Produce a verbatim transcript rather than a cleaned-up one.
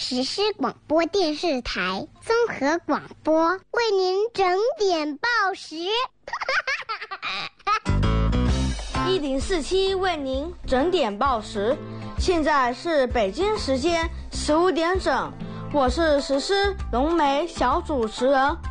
实施广播电视台综合广播为您整点报时。 一零四七为您整点报时，现在是北京时间十五点整，我是实施龙梅小主持人